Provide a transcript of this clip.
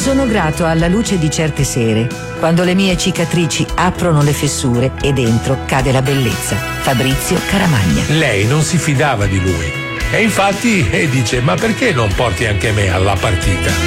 Sono grato alla luce di certe sere, quando le mie cicatrici aprono le fessure e dentro cade la bellezza. Fabrizio Caramagna. Lei non si fidava di lui. E infatti dice: ma perché non porti anche me alla partita?